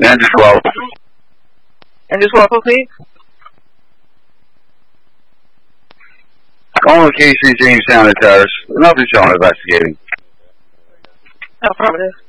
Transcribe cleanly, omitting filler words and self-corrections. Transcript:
Andrew Swallow. Andrew Swallow, please. Calling location Jamestown at Towers. Nothing showing investigating. Affirmative.